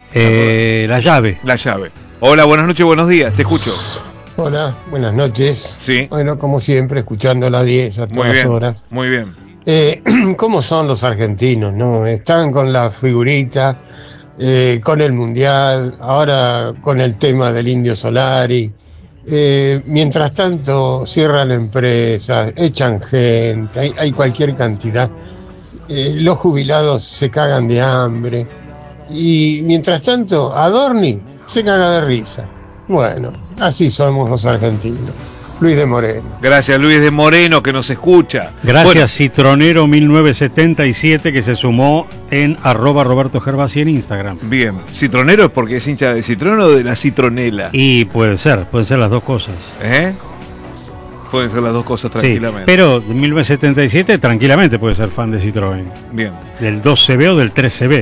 La llave. La llave. Hola, buenas noches, buenos días, te escucho. Hola, buenas noches. Sí. Bueno, como siempre, escuchando la 10 a todas horas. Muy bien. ¿Cómo son los argentinos, no? Están con la figurita, con el Mundial, ahora con el tema del Indio Solari. Mientras tanto, cierran empresas, echan gente, hay cualquier cantidad. Los jubilados se cagan de hambre. Y mientras tanto, Adorni se caga de risa. Bueno, así somos los argentinos. Luis de Moreno. Gracias, Luis de Moreno, que nos escucha. Gracias, Bueno, Citronero 1977, que se sumó en @Roberto Gervasi en Instagram. bien, ¿citronero es porque es hincha de Citroën o de la citronela? Y pueden ser las dos cosas. Pueden ser las dos cosas Sí, tranquilamente. pero 1977 tranquilamente puede ser fan de Citroën. Bien. Del 2CB o del 3CB.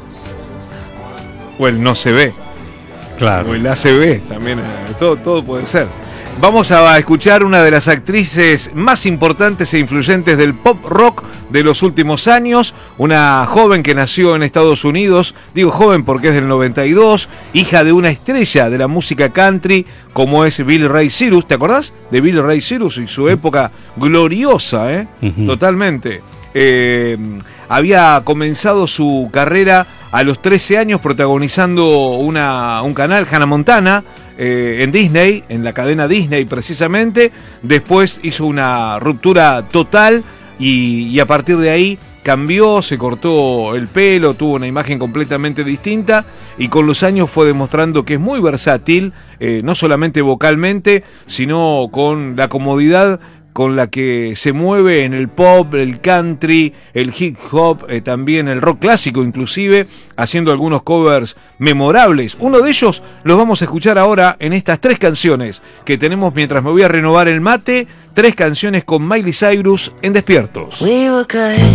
O el no se ve. Claro. O el ACB también, todo puede ser. Vamos a escuchar una de las actrices más importantes e influyentes del pop rock de los últimos años, una joven que nació en Estados Unidos, digo joven porque es del 92, hija de una estrella de la música country como es Billy Ray Cyrus. ¿Te acordás de Billy Ray Cyrus y su época gloriosa? Totalmente. Había comenzado su carrera a los 13 años protagonizando un canal, Hannah Montana, en Disney, en la cadena Disney precisamente. Después hizo una ruptura total y a partir de ahí cambió, se cortó el pelo, tuvo una imagen completamente distinta y con los años fue demostrando que es muy versátil, no solamente vocalmente, sino con la comodidad con la que se mueve en el pop, el country, el hip hop, también el rock clásico inclusive, haciendo algunos covers memorables. Uno de ellos los vamos a escuchar ahora en estas 3 canciones que tenemos mientras me voy a renovar el mate, 3 canciones con Miley Cyrus en Despiertos.